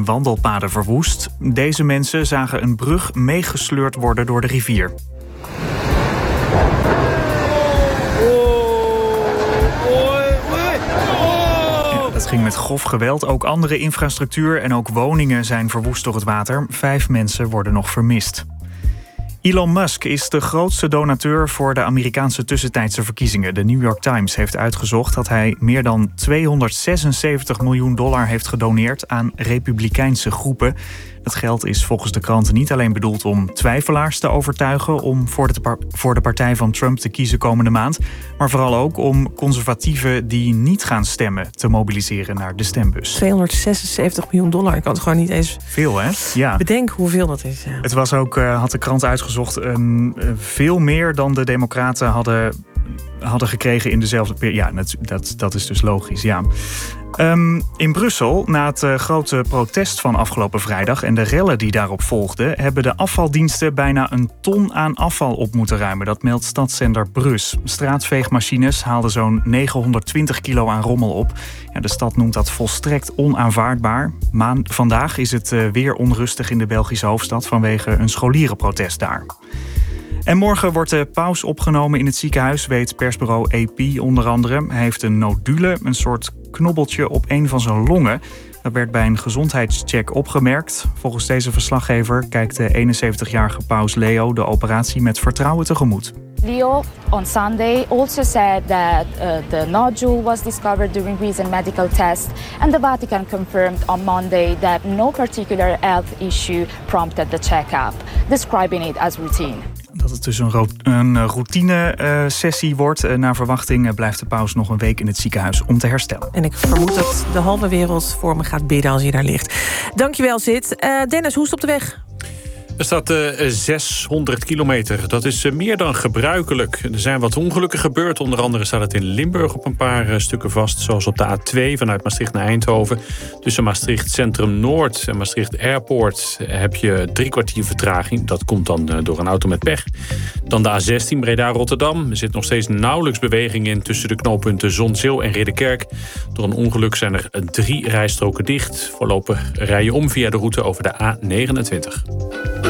en wandelpaden verwoest. Deze mensen zagen een brug meegesleurd worden door de rivier. Het ging met grof geweld. Ook andere infrastructuur en ook woningen zijn verwoest door het water. 5 mensen worden nog vermist. Elon Musk is de grootste donateur voor de Amerikaanse tussentijdse verkiezingen. De New York Times heeft uitgezocht dat hij meer dan $276 miljoen heeft gedoneerd aan republikeinse groepen. Het geld is volgens de krant niet alleen bedoeld om twijfelaars te overtuigen om voor de partij van Trump te kiezen komende maand, maar vooral ook om conservatieven die niet gaan stemmen te mobiliseren naar de stembus. $276 miljoen. Ik kan het gewoon niet eens veel, hè? Ja. Bedenken hoeveel dat is. Ja. Het was ook, had de krant uitgezocht, veel meer dan de Democraten hadden gekregen in dezelfde periode. Ja, dat is dus logisch, ja. In Brussel, na het grote protest van afgelopen vrijdag en de rellen die daarop volgden, hebben de afvaldiensten bijna 1 ton aan afval op moeten ruimen. Dat meldt stadszender Brus. Straatveegmachines haalden zo'n 920 kilo aan rommel op. Ja, de stad noemt dat volstrekt onaanvaardbaar. Vandaag is het weer onrustig in de Belgische hoofdstad vanwege een scholierenprotest daar. En morgen wordt de paus opgenomen in het ziekenhuis, weet persbureau AP onder andere. Hij heeft een nodule, een soort knobbeltje op een van zijn longen. Dat werd bij een gezondheidscheck opgemerkt. Volgens deze verslaggever kijkt de 71-jarige paus Leo de operatie met vertrouwen tegemoet. Leo on Sunday also said that the nodule was discovered during recent medical tests, and the Vatican confirmed on Monday that no particular health issue prompted the check-up, describing it as routine. Dat het dus een routine-sessie wordt. Naar verwachting blijft de paus nog een week in het ziekenhuis om te herstellen. En ik vermoed dat de halve wereld voor me gaat bidden als hij daar ligt. Dankjewel, Sid. Dennis, hoe is het op de weg? Er staat 600 kilometer. Dat is meer dan gebruikelijk. Er zijn wat ongelukken gebeurd. Onder andere staat het in Limburg op een paar stukken vast. Zoals op de A2 vanuit Maastricht naar Eindhoven. Tussen Maastricht Centrum Noord en Maastricht Airport heb je 3 kwartier vertraging. Dat komt dan door een auto met pech. Dan de A16 Breda-Rotterdam. Er zit nog steeds nauwelijks beweging in tussen de knooppunten Zonzeel en Ridderkerk. Door een ongeluk zijn er 3 rijstroken dicht. Voorlopig rij je om via de route over de A29.